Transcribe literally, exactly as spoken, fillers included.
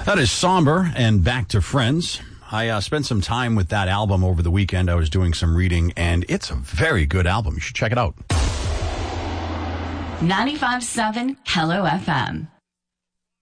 That is Somber and Back to Friends. I uh, spent some time with that album over the weekend. I was doing some reading, and it's a very good album. You should check it out. ninety-five point seven Hello F M.